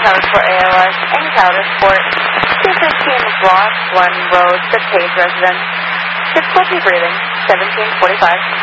Tower for ALS, and Tower Sport, 215 Block 1 Road, DePage residence. Difficulty breathing, 1745.